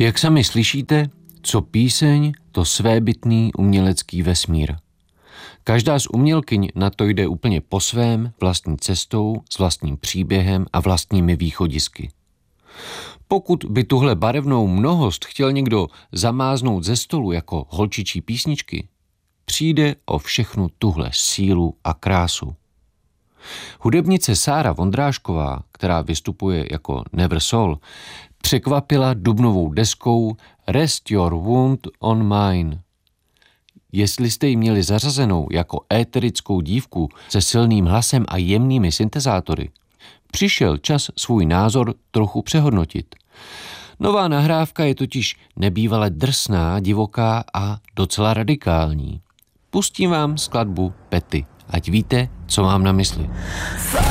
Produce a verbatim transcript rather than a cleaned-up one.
Jak sami slyšíte, co píseň, to svébytný umělecký vesmír. Každá z umělkyň na to jde úplně po svém, vlastní cestou, s vlastním příběhem a vlastními východisky. Pokud by tuhle barevnou mnohost chtěl někdo zamáznout ze stolu jako holčičí písničky, přijde o všechnu tuhle sílu a krásu. Hudebnice Sára Vondrášková, která vystupuje jako Never Soul, překvapila dubnovou deskou Rest Your Wound on Mine. Jestli jste ji měli zařazenou jako éterickou dívku se silným hlasem a jemnými syntezátory, přišel čas svůj názor trochu přehodnotit. Nová nahrávka je totiž nebývale drsná, divoká a docela radikální. Pustím vám skladbu Petty, ať víte, co mám na mysli.